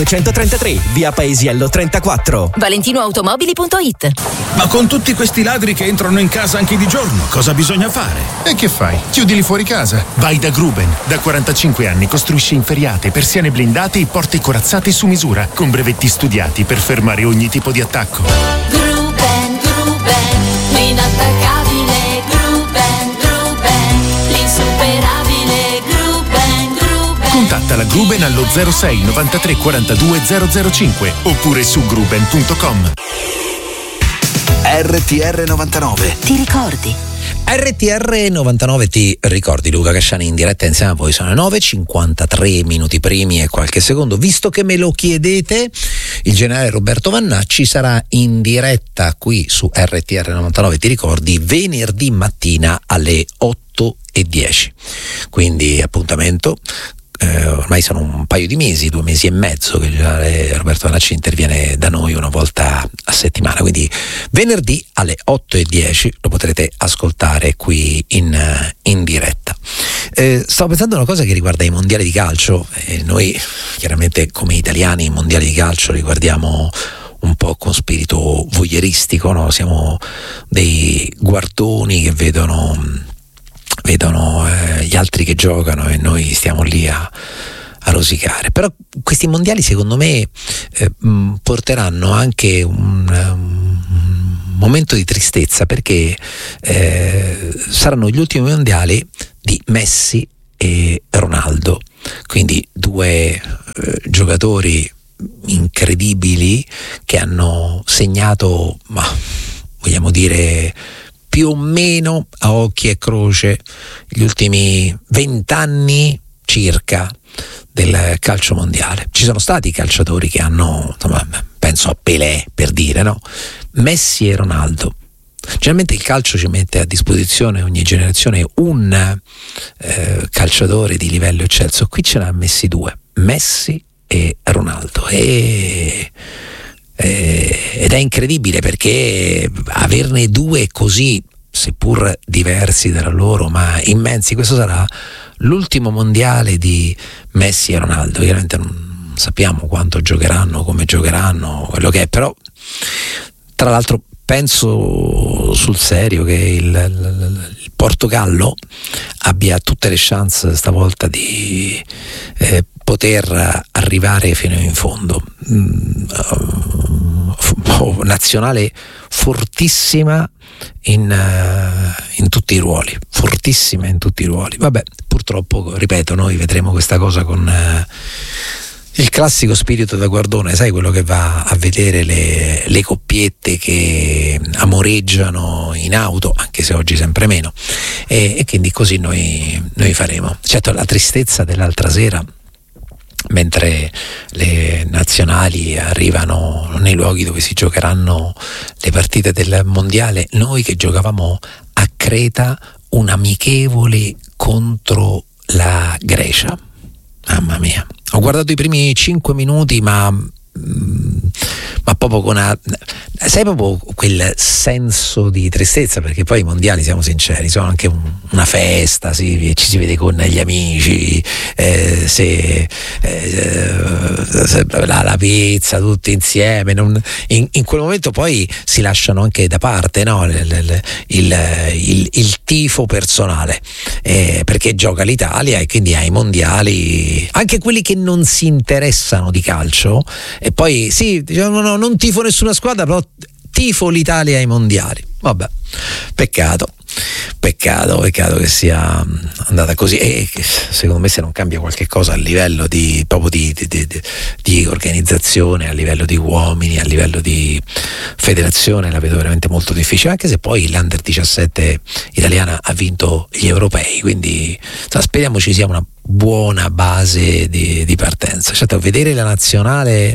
133, via Paesiello 34. ValentinoAutomobili.it. Ma con tutti questi ladri che entrano in casa anche di giorno, cosa bisogna fare? E che fai? Chiudili fuori casa. Vai da Gruben. Da 45 anni costruisce inferriate, persiane blindate e porte corazzate su misura, con brevetti studiati per fermare ogni tipo di attacco. Gruben, l'inattaccabile. Gruben, l'insuperabile. Gruben. Contatta la Gruben allo 06 93 42 005 oppure su gruben.com. RTR 99. Ti ricordi? RTR 99 ti ricordi. Luca Casciani in diretta insieme a voi. Sono le 9:53 minuti primi e qualche secondo. Visto che me lo chiedete, il generale Roberto Vannacci sarà in diretta qui su RTR 99 ti ricordi venerdì mattina alle 8:10. Quindi appuntamento. Ormai sono un paio di mesi, 2 mesi e mezzo che il generale Roberto Vannacci interviene da noi una volta a settimana, quindi venerdì alle 8:10 lo potrete ascoltare qui in diretta. Stavo pensando a una cosa che riguarda i mondiali di calcio. Noi chiaramente come italiani i mondiali di calcio li guardiamo un po' con spirito voyeuristico, no? Siamo dei guardoni che vedono gli altri che giocano e noi stiamo lì a rosicare. Però questi mondiali secondo me porteranno anche un momento di tristezza, perché saranno gli ultimi mondiali di Messi e Ronaldo, quindi due giocatori incredibili che hanno segnato, ma vogliamo dire più o meno a occhi e croce gli ultimi 20 anni circa del calcio mondiale. Ci sono stati calciatori che hanno, insomma, penso a Pelé per dire, no? Messi e Ronaldo. Generalmente il calcio ci mette a disposizione ogni generazione un calciatore di livello eccelso. Qui ce n'ha messi due, Messi e Ronaldo, ed è incredibile perché averne due così, seppur diversi tra loro ma immensi. Questo sarà l'ultimo mondiale di Messi e Ronaldo. Chiaramente non sappiamo quanto giocheranno, come giocheranno, quello che è, però tra l'altro penso sul serio che il Portogallo abbia tutte le chance stavolta di poter arrivare fino in fondo. Nazionale fortissima in tutti i ruoli, fortissima in tutti i ruoli. Vabbè, purtroppo, ripeto, noi vedremo questa cosa con il classico spirito da guardone, sai, quello che va a vedere le coppiette che amoreggiano in auto, anche se oggi sempre meno, e quindi così noi faremo. Certo, la tristezza dell'altra sera, mentre le nazionali arrivano nei luoghi dove si giocheranno le partite del mondiale, noi che giocavamo a Creta un amichevole contro la Grecia, mamma mia, ho guardato i primi 5 minuti ma proprio sai, proprio quel senso di tristezza, perché poi i mondiali, siamo sinceri, sono anche una festa, ci si vede con gli amici, la pizza tutti insieme, in quel momento poi si lasciano anche da parte, no? il tifo personale, perché gioca l'Italia e quindi ai mondiali anche quelli che non si interessano di calcio, e poi sì, diciamo no, non tifo nessuna squadra, però tifo l'Italia ai mondiali. Vabbè, peccato che sia andata così, e secondo me se non cambia qualche cosa a livello di organizzazione, a livello di uomini, a livello di federazione, la vedo veramente molto difficile, anche se poi l'Under 17 italiana ha vinto gli europei, quindi speriamo ci sia una buona base di partenza. Certo, vedere la nazionale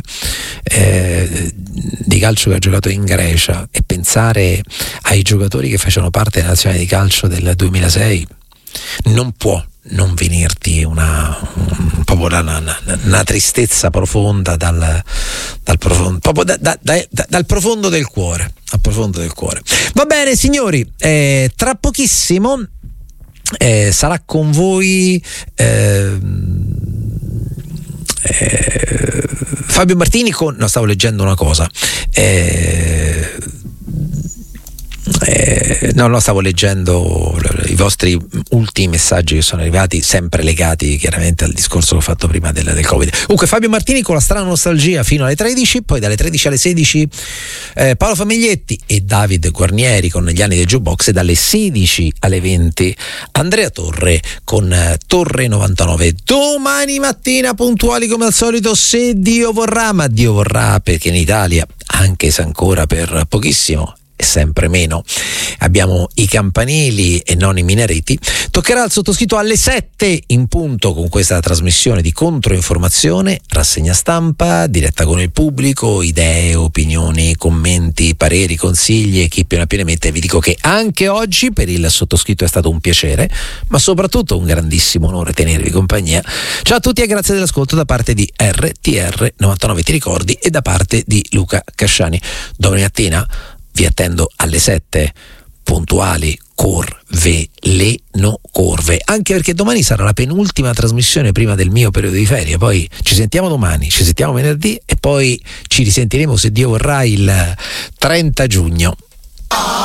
di calcio che ha giocato in Grecia e pensare ai giocatori che facevano parte della nazionale di calcio del 2006, non può non venirti una tristezza profonda dal profondo del cuore, al profondo del cuore. Va bene signori, tra pochissimo sarà con voi Fabio Martini stavo leggendo una cosa. No, stavo leggendo i vostri ultimi messaggi che sono arrivati, sempre legati chiaramente al discorso che ho fatto prima del Covid. Comunque Fabio Martini con la strana nostalgia fino alle 13, poi dalle 13 alle 16 Paolo Famiglietti e Davide Guarnieri con Gli anni del jukebox, e dalle 16 alle 20 Andrea Torre con Torre 99. Domani mattina puntuali come al solito, se Dio vorrà, ma Dio vorrà perché in Italia, anche se ancora per pochissimo e sempre meno, abbiamo i campanili e non i minareti, toccherà al sottoscritto alle 7 in punto con questa trasmissione di controinformazione, rassegna stampa, diretta con il pubblico, idee, opinioni, commenti, pareri, consigli e chi più ne più ne mette. Vi dico che anche oggi per il sottoscritto è stato un piacere, ma soprattutto un grandissimo onore tenervi compagnia. Ciao a tutti e grazie dell'ascolto da parte di RTR 99 Ti ricordi e da parte di Luca Casciani. Domani mattina vi attendo alle 7 puntuali, corve, anche perché domani sarà la penultima trasmissione prima del mio periodo di ferie. Poi ci sentiamo domani, ci sentiamo venerdì e poi ci risentiremo, se Dio vorrà, il 30 giugno.